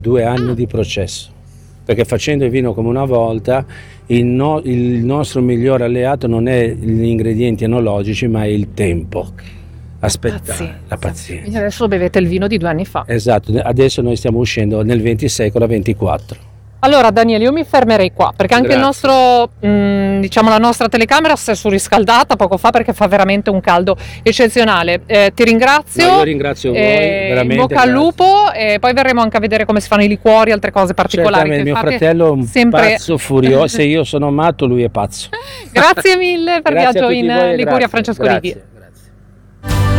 2 anni di processo, perché facendo il vino come una volta, il nostro migliore alleato non è gli ingredienti enologici, ma è il tempo. Aspettare, la pazienza. Quindi adesso bevete il vino di 2 anni fa. Esatto, adesso noi stiamo uscendo nel 26 con la 24. Allora Daniele, io mi fermerei qua perché anche il nostro, diciamo la nostra telecamera si è surriscaldata poco fa perché fa veramente un caldo eccezionale. Ti ringrazio. No, io ringrazio voi, veramente. In bocca al lupo, e poi verremo anche a vedere come si fanno i liquori, altre cose particolari. Certamente, mio fratello è un pazzo furioso, se io sono matto lui è pazzo. Grazie mille per il viaggio in Liguria, Francesco Lidi.